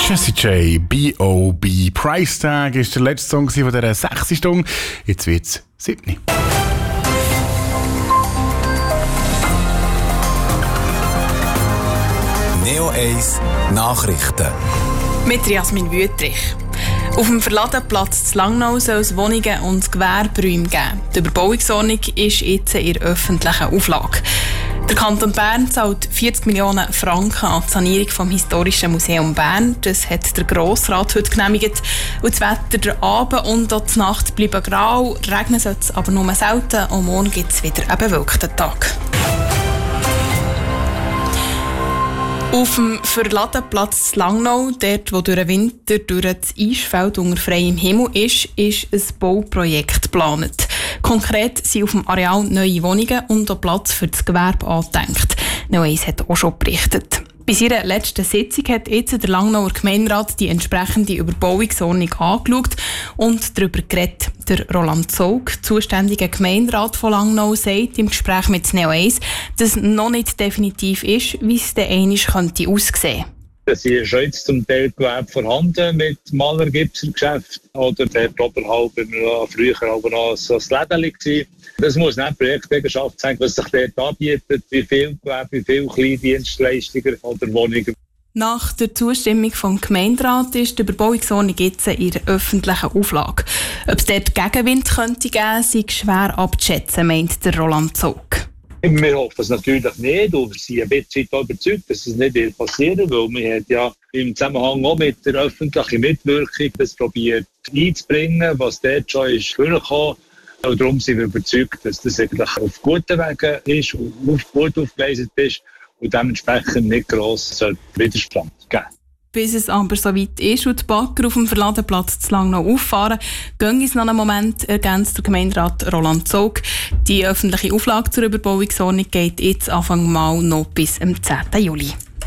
Jessie J, B.O.B. Price Tag ist der letzte Song von dieser 6. Stunde. Jetzt wird es 7. Neo 1 Nachrichten. Mit Jasmin Wüttrich. Auf dem Verladenplatz zu Langnau soll es Wohnungen und Gewerberäume geben. Die Überbauungsordnung ist jetzt in öffentlicher Auflage. Der Kanton Bern zahlt 40 Millionen Franken an die Sanierung vom Historischen Museum Bern. Das hat der Grossrat heute genehmigt. Und das Wetter der Abend und auch die Nacht bleiben grau. Regnen soll es aber nur selten. Und morgen gibt es wieder einen bewölkten Tag. Auf dem Verladenplatz Langnau, dort wo durch den Winter durch das Eisfeld unter freiem Himmel ist ein Bauprojekt geplant. Konkret sind auf dem Areal neue Wohnungen und auch Platz für das Gewerbe angedenkt. Neo 1 hat auch schon berichtet. Bei seiner letzten Sitzung hat jetzt der Langnauer Gemeinderat die entsprechende Überbauungsordnung angeschaut und darüber geredet. Der Roland Zog, zuständiger Gemeinderat von Langnau, sagt im Gespräch mit Neo 1, dass noch nicht definitiv ist, wie es dann einmal könnte aussehen. Es ist schon jetzt zum Teil Gewerbe vorhanden mit Maler-Gipser-Geschäft oder dort oberhalb früher aber noch so ein Lädeli gewesen. Das muss nicht Projekteigenschaft sein, was sich dort anbietet, wie viel Gewerbe, wie viele Kleindienstleister oder Wohnungen. Nach der Zustimmung vom Gemeinderat ist die Überbauungsordnung jetzt in der öffentlichen Auflage. Ob es dort Gegenwind könnte geben, sei schwer abzuschätzen, meint der Roland Zog. Wir hoffen es natürlich nicht und wir sind ein bisschen überzeugt, dass es nicht passieren wird, weil wir haben ja im Zusammenhang auch mit der öffentlichen Mitwirkung das probiert einzubringen, was dort schon ist vorgekommen. Und darum sind wir überzeugt, dass das eigentlich auf guten Wegen ist und gut aufgeleistet ist und dementsprechend nicht gross Widerstand geben. Bis es aber so weit ist und die Bagger auf dem Verladenplatz zu Langnau auffahren, gehen es noch einen Moment, ergänzt der Gemeinderat Roland Zog. Die öffentliche Auflage zur Überbauungsordnung geht jetzt Anfang Mai noch bis am 10. Juli.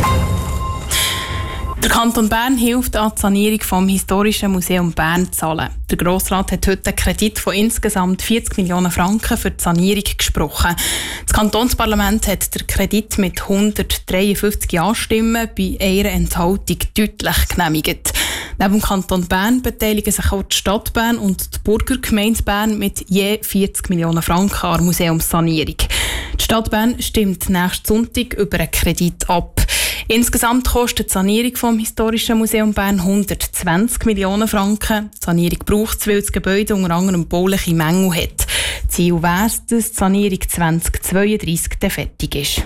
Der Kanton Bern hilft an die Sanierung vom Historischen Museum Bern zu zahlen. Der Grossrat hat heute einen Kredit von insgesamt 40 Millionen Franken für die Sanierung gesprochen. Das Kantonsparlament hat den Kredit mit 153 Ja-Stimmen bei einer Enthaltung deutlich genehmigt. Neben dem Kanton Bern beteiligen sich auch die Stadt Bern und die Burgergemeinde Bern mit je 40 Millionen Franken an der Museumssanierung. Die Stadt Bern stimmt nächsten Sonntag über einen Kredit ab. Insgesamt kostet die Sanierung vom Historischen Museum Bern 120 Millionen Franken. Die Sanierung braucht es, weil das Gebäude unter anderem bauliche Mängel hat. Ziel wäre es, dass die Sanierung 2032 fertig ist.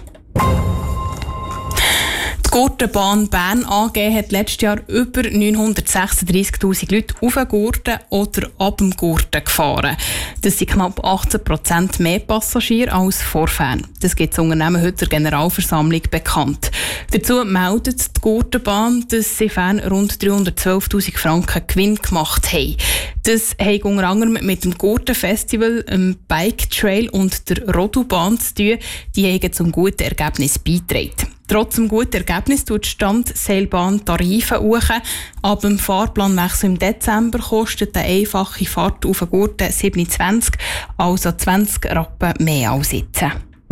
Die Gurtenbahn Bern AG hat letztes Jahr über 936'000 Leute auf den Gurten oder ab dem Gurten gefahren. Das sind knapp 18% mehr Passagiere als vorher. Das gibt das Unternehmen heute der Generalversammlung bekannt. Dazu meldet die Gurtenbahn, dass sie fern rund 312'000 Franken Gewinn gemacht haben. Das hat unter anderem mit dem Gurtenfestival, dem Bike Trail und der Rodubahn zu tun. Die haben zum guten Ergebnis beigetragen. Trotz dem guten Ergebnis tut die Standseilbahn Tarife hoch. Ab dem Fahrplanwechsel im Dezember kostet eine einfache Fahrt auf den Gurten 27, also 20 Rappen mehr als jetzt.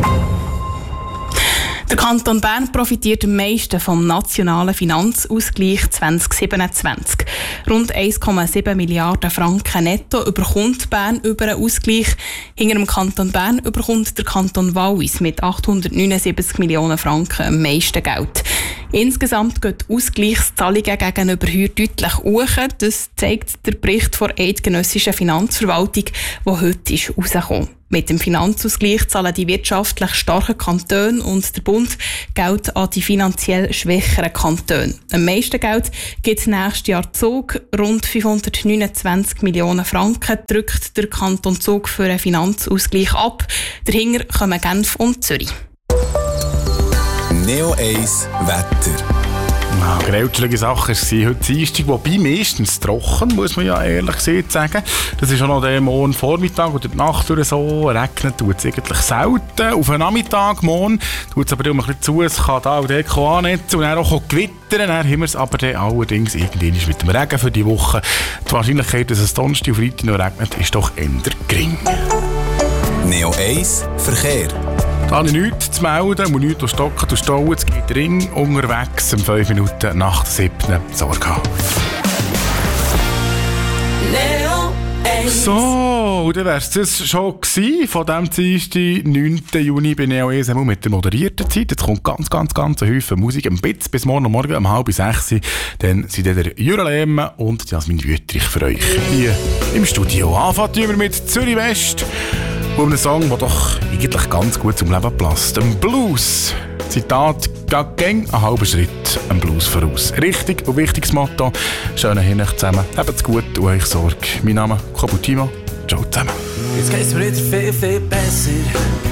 Der Kanton Bern profitiert am meisten vom nationalen Finanzausgleich 2027. Rund 1,7 Milliarden Franken netto überkommt Bern über einen Ausgleich. Hinter dem Kanton Bern überkommt der Kanton Wallis mit 879 Millionen Franken am meisten Geld. Insgesamt gehen die Ausgleichszahlungen gegenüber heuer deutlich hoch. Das zeigt der Bericht der Eidgenössischen Finanzverwaltung, der heute rausgekommen ist. Mit dem Finanzausgleich zahlen die wirtschaftlich starken Kantone und der Bund Geld an die finanziell schwächeren Kantone. Am meisten Geld gibt es nächstes Jahr Zug. Rund 529 Millionen Franken drückt der Kanton Zug für einen Finanzausgleich ab. Dahinter kommen Genf und Zürich. Neo 1 Wetter. Gräutschlige Sachen waren heute Dienstag, wobei meistens trocken, muss man ja ehrlich sagen. Das ist auch noch der morgen Vormittag oder die Nacht oder so. Regnet tut es eigentlich selten. Auf den Nachmittag, morgen, tut es aber immer ein bisschen zu. Es kann da und dort annetzen und dann auch gewittern. Dann haben wir es aber dann allerdings irgendwann mit dem Regen für die Woche. Die Wahrscheinlichkeit, dass es Donnerstag und Freitag noch regnet, ist doch eher gering. Neo 1 Verkehr. Da habe ich nichts zu melden, muss nichts stocken, stauen. Es geht Ring unterwegs, um 5 Minuten nach der 7. Sorge haben. So, und dann wäre es schon gewesen. Von dem Dienstag, 9. Juni, bin ich auch mit der moderierten Zeit. Jetzt kommt ganz ein Haufen Musik. Ein bisschen bis morgen um 5:30. Dann sind der Jura Lehmann und Jasmin Wüttrich für euch hier im Studio. Anfangen wir mit Zürich West. Und einem Song, der doch eigentlich ganz gut zum Leben passt. Ein Blues. Zitat, geht gäng einen halben Schritt am Blues voraus. Richtig und wichtiges Motto. Schöne Hinricht zusammen. Habt's gut und euch Sorge. Mein Name ist Kobu Timo. Ciao zusammen. Jetzt geht's mir wieder viel besser.